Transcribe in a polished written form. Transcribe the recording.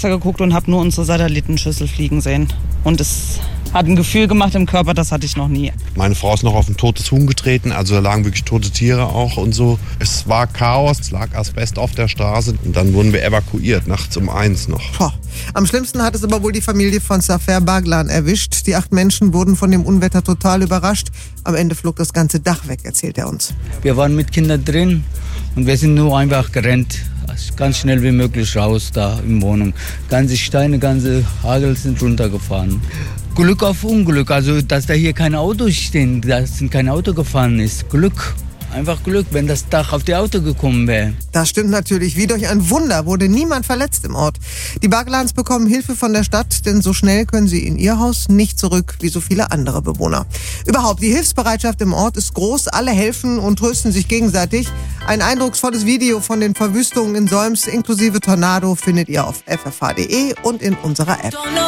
Fenster geguckt und habe nur unsere Satellitenschüssel fliegen sehen. Und es hat ein Gefühl gemacht im Körper, das hatte ich noch nie. Meine Frau ist noch auf ein totes Huhn getreten, also da lagen wirklich tote Tiere auch und so. Es war Chaos, es lag Asbest auf der Straße und dann wurden wir evakuiert, nachts um 1 noch. Am schlimmsten hat es aber wohl die Familie von Zafer Baglan erwischt. Die 8 Menschen wurden von dem Unwetter total überrascht. Am Ende flog das ganze Dach weg, erzählt er uns. Wir waren mit Kindern drin und wir sind nur einfach gerannt. Ganz schnell wie möglich raus da in der Wohnung. Ganze Steine, ganze Hagel sind runtergefahren. Glück auf Unglück, also dass da hier keine Autos stehen, dass kein Auto gefahren ist. Glück. Einfach Glück, wenn das Dach auf die Auto gekommen wäre. Das stimmt natürlich. Wie durch ein Wunder wurde niemand verletzt im Ort. Die Baglans bekommen Hilfe von der Stadt, denn so schnell können sie in ihr Haus nicht zurück wie so viele andere Bewohner. Überhaupt, die Hilfsbereitschaft im Ort ist groß. Alle helfen und trösten sich gegenseitig. Ein eindrucksvolles Video von den Verwüstungen in Solms inklusive Tornado findet ihr auf ffh.de und in unserer App.